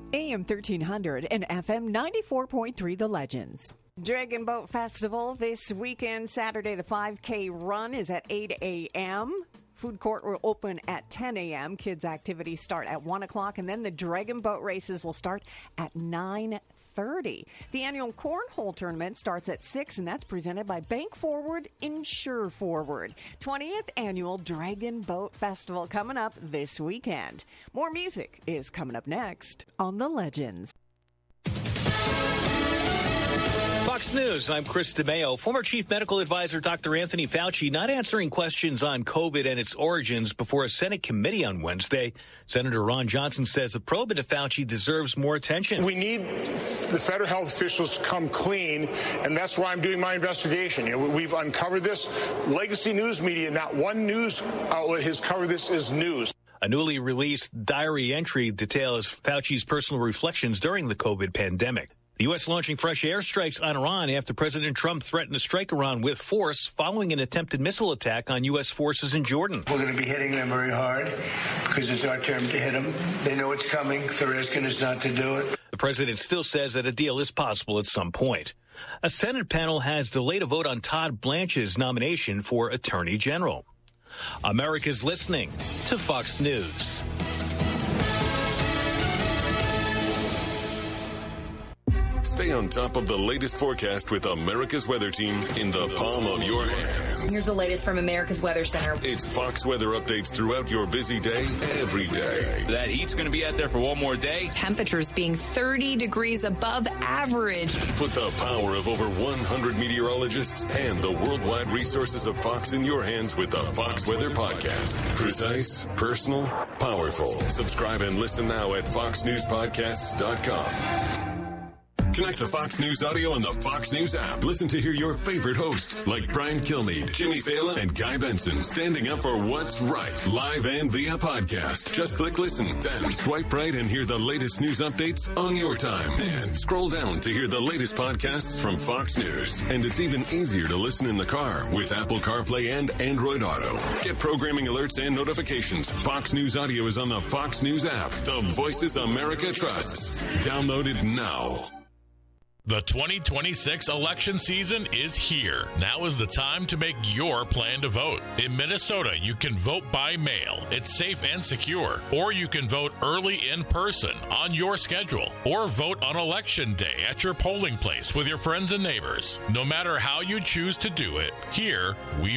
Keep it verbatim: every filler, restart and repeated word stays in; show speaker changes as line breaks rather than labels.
A M thirteen hundred and F M ninety-four point three The Legends. Dragon Boat Festival this weekend, Saturday. The five K run is at eight a.m. Food court will open at ten a.m. Kids' activities start at one o'clock, and then the Dragon Boat races will start at nine thirty. The annual Cornhole Tournament starts at six, and that's presented by Bank Forward, Insure Forward. twentieth Annual Dragon Boat Festival coming up this weekend. More music is coming up next on The Legends.
Fox News, I'm Chris DeMeo. Former Chief Medical Advisor Doctor Anthony Fauci not answering questions on COVID and its origins before a Senate committee on Wednesday. Senator Ron Johnson says the probe into Fauci deserves more attention.
We need the federal health officials to come clean, and that's why I'm doing my investigation. You know, we've uncovered this. Legacy news media, not one news outlet has covered this as news.
A newly released diary entry details Fauci's personal reflections during the COVID pandemic. The U S launching fresh airstrikes on Iran after President Trump threatened to strike Iran with force following an attempted missile attack on U S forces in Jordan.
We're going to be hitting them very hard because it's our turn to hit them. They know it's coming. They're asking us not to do it.
The president still says that a deal is possible at some point. A Senate panel has delayed a vote on Todd Blanche's nomination for Attorney General. America's listening to Fox News.
Stay on top of the latest forecast with America's Weather Team in the palm of your hands.
Here's the latest from America's Weather Center.
It's Fox weather updates throughout your busy day, every day.
That heat's going to be out there for one more day.
Temperatures being thirty degrees above average.
Put the power of over one hundred meteorologists and the worldwide resources of Fox in your hands with the Fox Weather Podcast. Precise, personal, powerful. Subscribe and listen now at fox news podcasts dot com. Connect to Fox News Audio on the Fox News app. Listen to hear your favorite hosts like Brian Kilmeade, Jimmy Fallon, and Guy Benson standing up for what's right, live and via podcast. Just click listen, then swipe right and hear the latest news updates on your time. And scroll down to hear the latest podcasts from Fox News. And it's even easier to listen in the car with Apple CarPlay and Android Auto. Get programming alerts and notifications. Fox News Audio is on the Fox News app. The voices America trusts. Download it now.
The twenty twenty-six election season is here. Now is the time to make your plan to vote. In Minnesota, you can vote by mail. It's safe and secure. Or you can vote early in person on your schedule. Or vote on election day at your polling place with your friends and neighbors. No matter how you choose to do it, here we